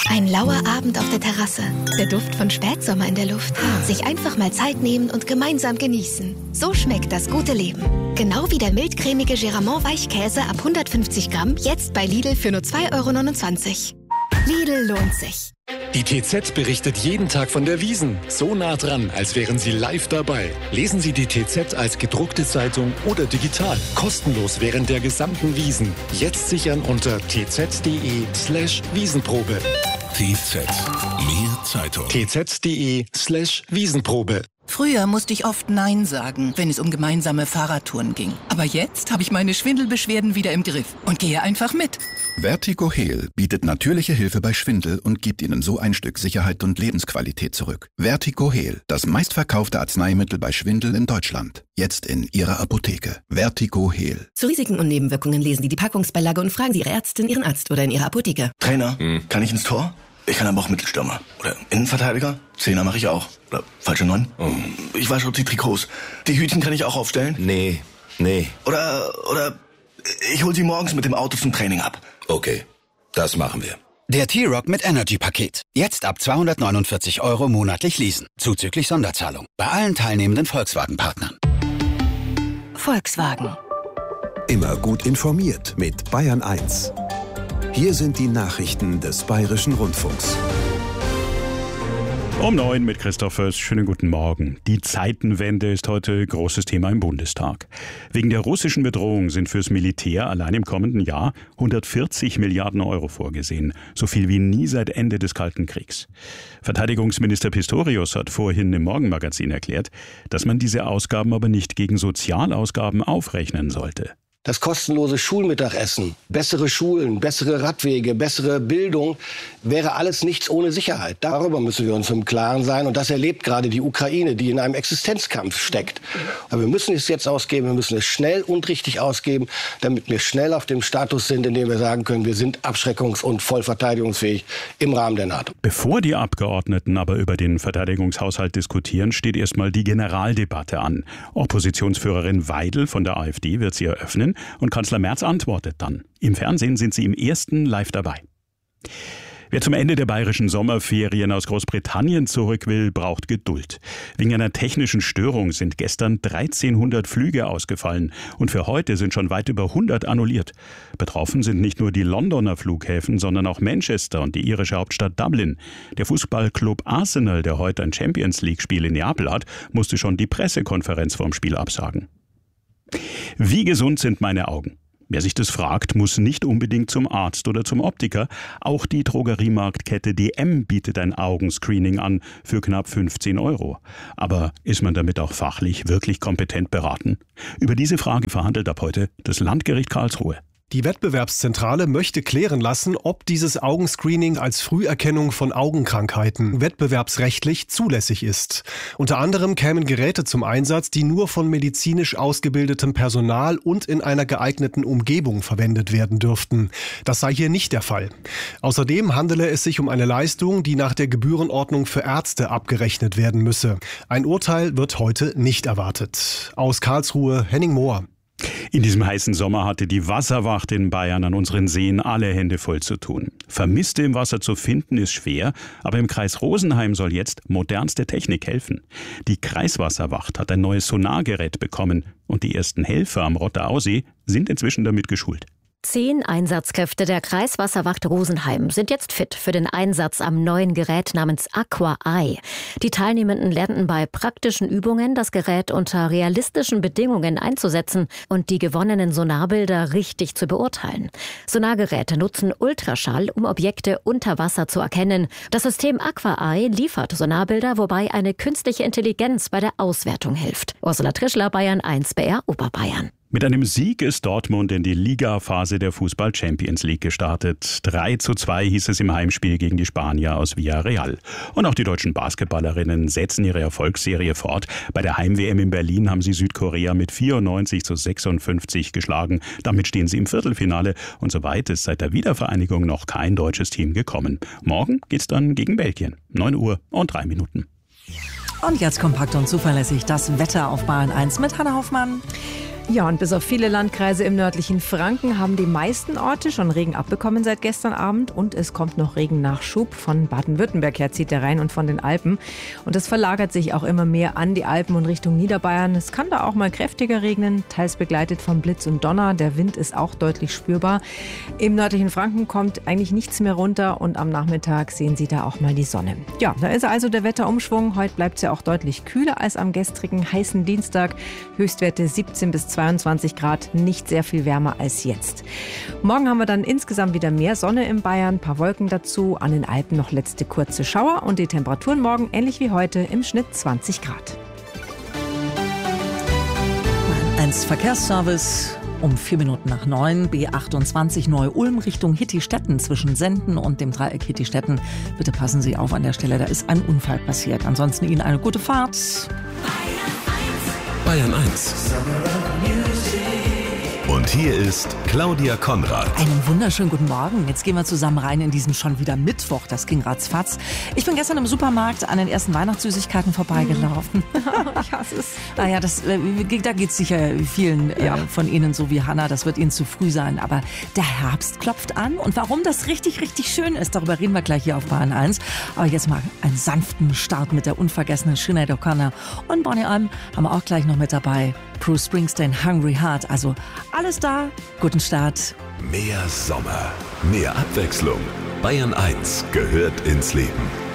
Ein lauer Abend auf der Terrasse. Der Duft von Spätsommer in der Luft. Sich einfach mal Zeit nehmen und gemeinsam genießen. So schmeckt das gute Leben. Genau wie der mildcremige Geramont Weichkäse ab 150 Gramm, jetzt bei Lidl für nur 2,29 €. Lidl lohnt sich. Die TZ berichtet jeden Tag von der Wiesn. So nah dran, als wären Sie live dabei. Lesen Sie die TZ als gedruckte Zeitung oder digital. Kostenlos während der gesamten Wiesn. Jetzt sichern unter tz.de/Wiesenprobe. TZ. Mehr Zeitung. tz.de/Wiesenprobe. Früher musste ich oft Nein sagen, wenn es um gemeinsame Fahrradtouren ging. Aber jetzt habe ich meine Schwindelbeschwerden wieder im Griff und gehe einfach mit. Vertigo Heal bietet natürliche Hilfe bei Schwindel und gibt Ihnen so ein Stück Sicherheit und Lebensqualität zurück. Vertigo Heal, das meistverkaufte Arzneimittel bei Schwindel in Deutschland. Jetzt in Ihrer Apotheke. Vertigo Heal. Zu Risiken und Nebenwirkungen lesen Sie die Packungsbeilage und fragen Sie Ihre Ärztin, Ihren Arzt oder in Ihrer Apotheke. Trainer, kann ich ins Tor? Ich kann aber auch Mittelstürmer. Oder Innenverteidiger? Zehner mache ich auch. Oder falsche 9? Ich wasche die Trikots. Die Hütchen kann ich auch aufstellen? Nee. Oder ich hol sie morgens mit dem Auto zum Training ab. Okay, das machen wir. Der T-Rock mit Energy-Paket. Jetzt ab 249 € monatlich leasen. Zuzüglich Sonderzahlung. Bei allen teilnehmenden Volkswagen-Partnern. Volkswagen. Immer gut informiert mit Bayern 1. Hier sind die Nachrichten des Bayerischen Rundfunks. Um 9 mit Christoph Fürst. Schönen guten Morgen. Die Zeitenwende ist heute großes Thema im Bundestag. Wegen der russischen Bedrohung sind fürs Militär allein im kommenden Jahr 140 Milliarden € vorgesehen. So viel wie nie seit Ende des Kalten Kriegs. Verteidigungsminister Pistorius hat vorhin im Morgenmagazin erklärt, dass man diese Ausgaben aber nicht gegen Sozialausgaben aufrechnen sollte. Das kostenlose Schulmittagessen, bessere Schulen, bessere Radwege, bessere Bildung, wäre alles nichts ohne Sicherheit. Darüber müssen wir uns im Klaren sein. Und das erlebt gerade die Ukraine, die in einem Existenzkampf steckt. Aber wir müssen es jetzt ausgeben, wir müssen es schnell und richtig ausgeben, damit wir schnell auf dem Status sind, in dem wir sagen können, wir sind abschreckungs- und voll verteidigungsfähig im Rahmen der NATO. Bevor die Abgeordneten aber über den Verteidigungshaushalt diskutieren, steht erstmal die Generaldebatte an. Oppositionsführerin Weidel von der AfD wird sie eröffnen. Und Kanzler Merz antwortet dann. Im Fernsehen sind sie im ersten live dabei. Wer zum Ende der bayerischen Sommerferien aus Großbritannien zurück will, braucht Geduld. Wegen einer technischen Störung sind gestern 1300 Flüge ausgefallen und für heute sind schon weit über 100 annulliert. Betroffen sind nicht nur die Londoner Flughäfen, sondern auch Manchester und die irische Hauptstadt Dublin. Der Fußballclub Arsenal, der heute ein Champions-League-Spiel in Neapel hat, musste schon die Pressekonferenz vorm Spiel absagen. Wie gesund sind meine Augen? Wer sich das fragt, muss nicht unbedingt zum Arzt oder zum Optiker. Auch die Drogeriemarktkette DM bietet ein Augenscreening an für knapp 15 €. Aber ist man damit auch fachlich wirklich kompetent beraten? Über diese Frage verhandelt ab heute das Landgericht Karlsruhe. Die Wettbewerbszentrale möchte klären lassen, ob dieses Augenscreening als Früherkennung von Augenkrankheiten wettbewerbsrechtlich zulässig ist. Unter anderem kämen Geräte zum Einsatz, die nur von medizinisch ausgebildetem Personal und in einer geeigneten Umgebung verwendet werden dürften. Das sei hier nicht der Fall. Außerdem handele es sich um eine Leistung, die nach der Gebührenordnung für Ärzte abgerechnet werden müsse. Ein Urteil wird heute nicht erwartet. Aus Karlsruhe, Henning Mohr. In diesem heißen Sommer hatte die Wasserwacht in Bayern an unseren Seen alle Hände voll zu tun. Vermisste im Wasser zu finden ist schwer, aber im Kreis Rosenheim soll jetzt modernste Technik helfen. Die Kreiswasserwacht hat ein neues Sonargerät bekommen und die ersten Helfer am Rotterausee sind inzwischen damit geschult. 10 Einsatzkräfte der Kreiswasserwacht Rosenheim sind jetzt fit für den Einsatz am neuen Gerät namens Aqua Eye. Die Teilnehmenden lernten bei praktischen Übungen, das Gerät unter realistischen Bedingungen einzusetzen und die gewonnenen Sonarbilder richtig zu beurteilen. Sonargeräte nutzen Ultraschall, um Objekte unter Wasser zu erkennen. Das System Aqua Eye liefert Sonarbilder, wobei eine künstliche Intelligenz bei der Auswertung hilft. Ursula Trischler, Bayern 1, BR Oberbayern. Mit einem Sieg ist Dortmund in die Liga-Phase der Fußball-Champions League gestartet. 3:2 hieß es im Heimspiel gegen die Spanier aus Villarreal. Und auch die deutschen Basketballerinnen setzen ihre Erfolgsserie fort. Bei der Heim-WM in Berlin haben sie Südkorea mit 94:56 geschlagen. Damit stehen sie im Viertelfinale. Und soweit ist seit der Wiedervereinigung noch kein deutsches Team gekommen. Morgen geht's dann gegen Belgien. 9:03 Und jetzt kompakt und zuverlässig das Wetter auf Bayern 1 mit Hanna Hoffmann. Ja, und bis auf viele Landkreise im nördlichen Franken haben die meisten Orte schon Regen abbekommen seit gestern Abend. Und es kommt noch Regennachschub. Von Baden-Württemberg her zieht der Rhein und von den Alpen. Und das verlagert sich auch immer mehr an die Alpen und Richtung Niederbayern. Es kann da auch mal kräftiger regnen, teils begleitet von Blitz und Donner. Der Wind ist auch deutlich spürbar. Im nördlichen Franken kommt eigentlich nichts mehr runter. Und am Nachmittag sehen Sie da auch mal die Sonne. Ja, da ist also der Wetterumschwung. Heute bleibt es ja auch deutlich kühler als am gestrigen heißen Dienstag. Höchstwerte 17 bis 22 Grad, nicht sehr viel wärmer als jetzt. Morgen haben wir dann insgesamt wieder mehr Sonne in Bayern, ein paar Wolken dazu, an den Alpen noch letzte kurze Schauer und die Temperaturen morgen ähnlich wie heute im Schnitt 20 Grad. Ein Verkehrsservice um 8:04, B28 Neu-Ulm Richtung Hittestetten zwischen Senden und dem Dreieck Hittestetten. Bitte passen Sie auf an der Stelle, da ist ein Unfall passiert. Ansonsten Ihnen eine gute Fahrt. Bayern 1. Und hier ist Claudia Konrad. Einen wunderschönen guten Morgen. Jetzt gehen wir zusammen rein in diesem schon wieder Mittwoch. Das ging ratzfatz. Ich bin gestern im Supermarkt an den ersten Weihnachtssüßigkeiten vorbeigelaufen. Ich hasse es. Naja, da geht es sicher vielen von Ihnen so wie Hannah. Das wird Ihnen zu früh sein. Aber der Herbst klopft an. Und warum das richtig, richtig schön ist, darüber reden wir gleich hier auf Bayern 1. Aber jetzt mal einen sanften Start mit der unvergessenen Sinead O'Connor. Und Bonnie M haben wir auch gleich noch mit dabei. Bruce Springsteen, Hungry Heart. Also alles da. Guten Start. Mehr Sommer, mehr Abwechslung. Bayern 1 gehört ins Leben.